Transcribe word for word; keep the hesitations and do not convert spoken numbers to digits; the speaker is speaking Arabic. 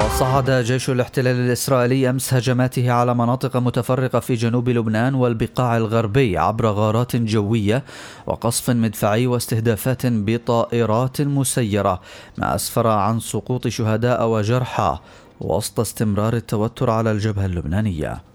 وصعد جيش الاحتلال الإسرائيلي أمس هجماته على مناطق متفرقة في جنوب لبنان والبقاع الغربي عبر غارات جوية وقصف مدفعي واستهدافات بطائرات مسيرة، ما أسفر عن سقوط شهداء وجرحى وسط استمرار التوتر على الجبهة اللبنانية.